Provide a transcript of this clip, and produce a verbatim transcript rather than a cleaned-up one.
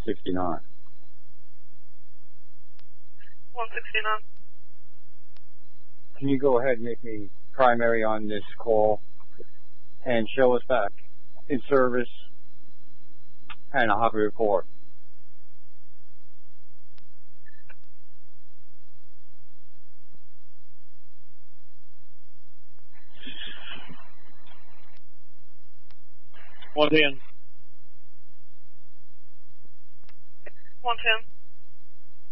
sixty-nine. one sixty-nine. Can you go ahead and make me primary on this call and show us back in service, and I'll have a report. one ten. one ten.